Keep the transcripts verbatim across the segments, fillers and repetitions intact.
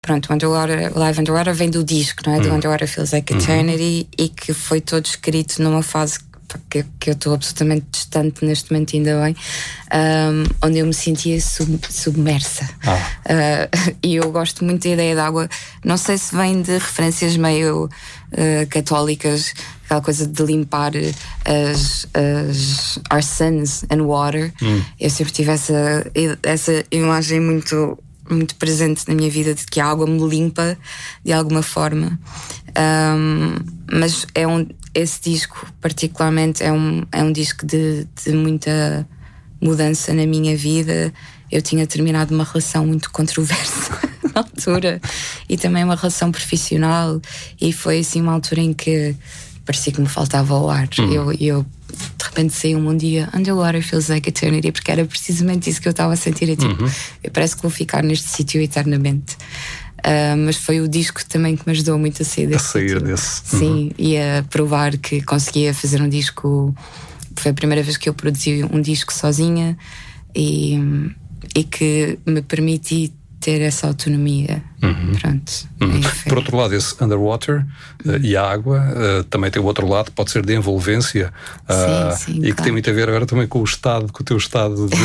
pronto, o Underwater, o Live Underwater vem do disco, não é? Do Uhum. Underwater Feels Like Eternity, uhum. e que foi todo escrito numa fase que, que eu estou absolutamente distante neste momento, ainda bem, um, onde eu me sentia sub, submersa. Ah. Uh, e eu gosto muito da ideia da água. Não sei se vem de referências meio uh, católicas, aquela coisa de limpar as, as our sins and water. Hum. Eu sempre tive essa, essa imagem muito, muito presente na minha vida, de que a água me limpa de alguma forma. Um, mas é um, esse disco particularmente é um, é um disco de, de muita mudança na minha vida. Eu tinha terminado uma relação muito controversa na altura, e também uma relação profissional, e foi assim uma altura em que parecia que me faltava o ar. Uhum. Eu, eu de repente saí-me um dia, Underwater Feels Like Eternity, porque era precisamente isso que eu estava a sentir. É tipo, uhum. eu parece que vou ficar neste sítio eternamente. Uh, mas foi o disco também que me ajudou muito a sair desse. A sair desse. Sim, uhum. E a provar que conseguia fazer um disco. Foi a primeira vez que eu produzi um disco sozinha, e, e que me permiti ter essa autonomia. Uhum. Pronto. Uhum. Por outro lado, esse Underwater uhum. uh, e a água uh, também tem o outro lado, pode ser de envolvência, uh, sim, sim, e claro. que tem muito a ver agora também com o estado, com o teu estado de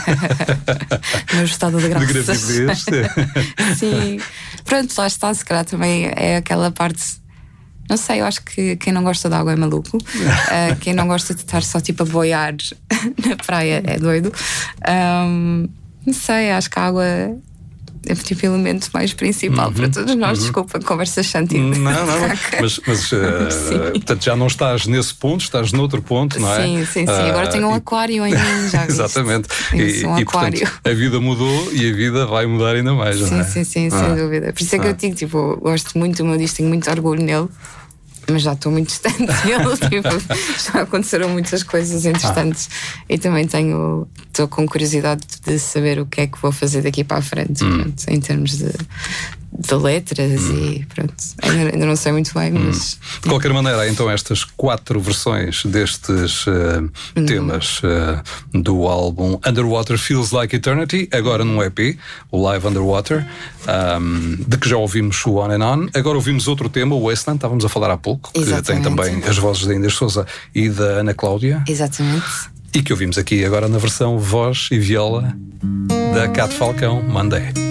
meu estado de graças. De gravidez. Sim. Pronto, lá está, se calhar também é aquela parte. Não sei, eu acho que quem não gosta de água é maluco. uh, Quem não gosta de estar só tipo a boiar na praia é doido. um, Não sei, acho que a água é tipo o elemento mais principal uhum, para todos nós. Uhum. Desculpa, conversa sentido. Não, não, não. Mas, mas uh, portanto, já não estás nesse ponto, estás noutro ponto, não é? Sim, sim, sim. Uh, Agora tenho um aquário em mim, já viste? Exatamente. E, um e aquário. Portanto, a vida mudou e a vida vai mudar ainda mais, sim, não é? Sim, sim, sim, ah. sem dúvida. Por isso é que ah. eu digo, tipo, gosto muito do meu disco, tenho muito orgulho nele, mas já estou muito distante dele. Tipo, já aconteceram muitas coisas interessantes, ah. e também tenho, estou com curiosidade de saber o que é que vou fazer daqui para a frente, hum. pronto, em termos de, de letras, hum. e pronto, ainda, ainda não sei muito bem, mas hum. de qualquer maneira, há então estas quatro versões destes uh, hum. temas uh, do álbum Underwater Feels Like Eternity, agora num E P, o Live Underwater, um, de que já ouvimos o On and On. Agora ouvimos outro tema, o Wasteland, estávamos a falar há pouco, que Exatamente. Tem também as vozes da Inês Sousa e da Ana Cláudia. Exatamente. E que ouvimos aqui agora na versão voz e viola da Cat Falcão, Monday.